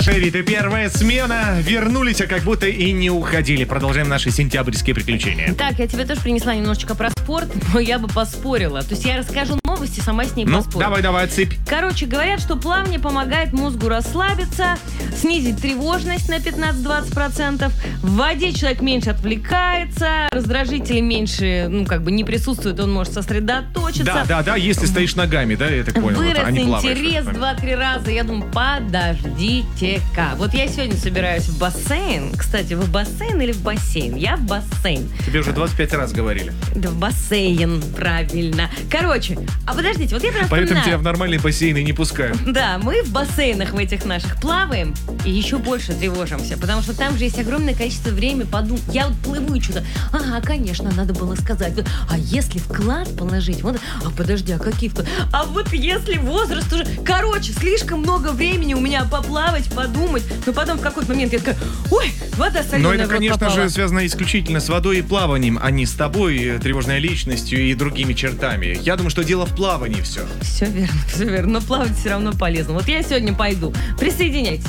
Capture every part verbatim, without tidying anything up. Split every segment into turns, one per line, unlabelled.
Это первая смена. Вернулись, а как будто и не уходили. Продолжаем наши сентябрьские приключения.
Так, я тебе тоже принесла немножечко про спорт, но я бы поспорила. То есть я расскажу новости, сама с ней
Ну,
поспорю.
давай, давай, отсыпь.
Короче, говорят, что плавание помогает мозгу расслабиться, снизить тревожность на пятнадцать-двадцать процентов. В воде человек меньше отвлекается, раздражители меньше, ну, как бы не присутствуют, он может сосредоточиться.
Да, да, да, если стоишь ногами, да, я так понял.
Вырос
вот, а не плаваешь.
интерес два-три раза. Я думаю, подождите-ка. Вот я сегодня собираюсь в бассейн. Кстати, вы в бассейн или в бассейн? Я в бассейн.
Тебе уже двадцать пять раз говорили.
Да, в бассейн, правильно. Короче, а подождите, вот я прям
Поэтому
вспоминаю.
тебя в нормальные бассейны не пускают.
Да, мы в бассейнах в этих наших плаваем и еще больше тревожимся, потому что там же есть огромное количество времени подумать. Я вот плыву и что-то, ага, конечно, надо было сказать. Вот, а если вклад положить? Вот, а подожди, а какие вклады? А вот если возраст уже... Короче, слишком много времени у меня поплавать, подумать, но потом в какой-то момент я такая, ой, вода соленая.
Но это,
в рот
конечно
попала.
же, связано исключительно с водой и плаванием, а не с тобой, тревожной личностью и другими чертами. Я думаю, что дело в плавании все.
Все верно, все верно, но плавать все равно полезно. Вот я сегодня пойду. Присоединяйтесь.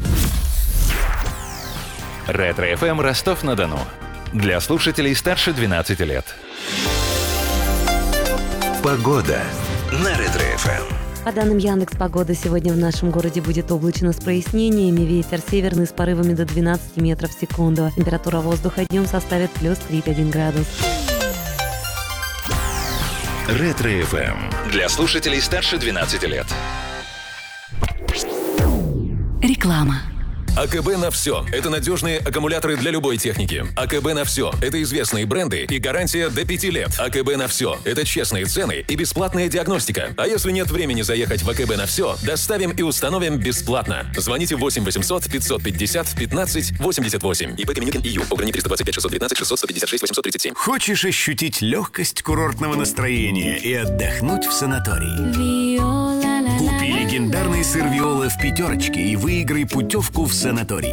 Ретро-эф эм Ростов-на-Дону. Для слушателей старше двенадцати лет.
Погода на Ретро-эф эм.
По данным Яндекс.Погода, сегодня в нашем городе будет облачно с прояснениями. Ветер северный с порывами до двенадцати метров в секунду. Температура воздуха днем составит плюс тридцать один градус.
Ретро-эф эм.
Для слушателей старше двенадцати лет.
Реклама.
АКБ на все. Это надежные аккумуляторы для любой техники. АКБ на все. Это известные бренды и гарантия до пяти лет. АКБ на все. Это честные цены и бесплатная диагностика. А если нет времени заехать в АКБ на все, доставим и установим бесплатно. Звоните восемь восемьсот пятьсот пятьдесят пятнадцать восемьдесят восемь. ИП Каменюкин ИЮ. Ограничение триста двадцать пять шестьсот девятнадцать шестьсот сто пятьдесят шесть восемьсот тридцать семь.
Хочешь ощутить легкость курортного настроения и отдохнуть в санатории? Купи легендарный сыр Виола в пятерочке и выиграй путевку в санаторий.